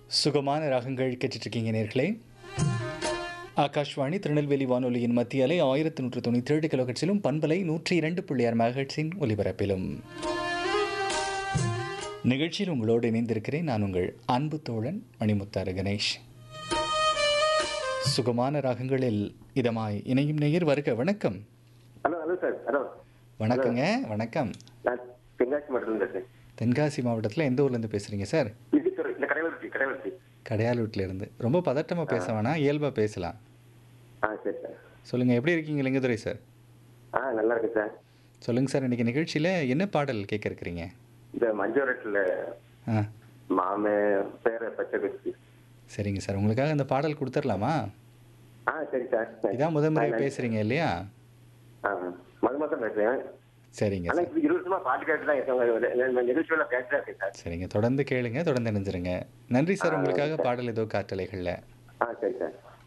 சுகமான ராகங்கள் கேட்டுட்ருக்கீங்க நேர்களே. ஆகாஷ்வாணி திருநெல்வேலி வானொலியின் மத்திய அலை 1197 கிலோஹெர்ட்ஸிலும் பண்பலை 102.6 மெகாஹெர்ட்ஸின் ஒலிபரப்பிலும் நிகழ்ச்சியில் உங்களோடு இணைந்திருக்கிறேன். நான் உங்கள் அன்பு தோழன் மணிமுத்தாறு கணேஷ். சுகமான ராகங்களில் இதமாய் இணையும் நேயர் வருக. வணக்கம். Hello hello sir. ஹலோ வணக்கங்க. வணக்கம். நான் தென்காசி மாவட்டத்தில் இருக்கேன். தென்காசி மாவட்டத்தில் எந்த ஊர்லேருந்து பேசுகிறீங்க சார்? இந்த கடைவர்த்தி. கடையாளூட்டிலேருந்து. ரொம்ப பதட்டமாக பேச வேணாம், இயல்பாக பேசலாம். சரி சார். சொல்லுங்கள், எப்படி இருக்கீங்க லிங்கதுரை சார்? நல்லா இருக்கு சார். சொல்லுங்கள் சார், இன்றைக்கி நிகழ்ச்சியில் என்ன பாடல் கேட்க இருக்கிறீங்க? இந்த மஞ்சோரட்டில் மாமே பேர பச்சை குச்சி. சரிங்க சார், உங்களுக்காக அந்த பாடல் கொடுத்துடலாமா? சரி சார். இதான் முதல் முறையாக பேசுகிறீங்க இல்லையா? மதுமாசம் பேசுகிறேன். சரிங்க ஆனால் சார். இப்போ 20 வருஷமா பாட்டு கேட்டு தான் இருக்கேன். நிகழ்ச்சியோட கேட்டுதான் இருக்கேன் சார். சரிங்க, தொடர்ந்து கேளுங்க, தொடர்ந்து இணைஞ்சிருங்க. நன்றி சார். உங்களுக்காக பாடல் ஏதோ காற்றலைகளில். சரி சார்.